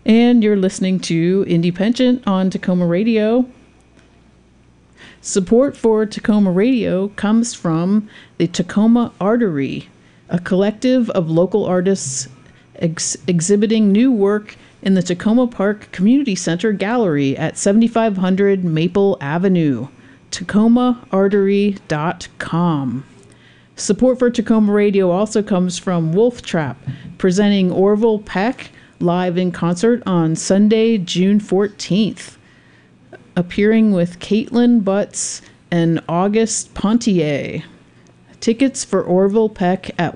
And you're listening to Independent on Tacoma Radio. Support for Tacoma Radio comes from the Tacoma Artery, a collective of local artists exhibiting new work in the Tacoma Park Community Center Gallery at 7500 Maple Avenue, tacomaartery.com. Support for Tacoma Radio also comes from Wolf Trap, presenting Orville Peck live in concert on Sunday, June 14th, appearing with Caitlin Butts and August Pontier. Tickets for Orville Peck at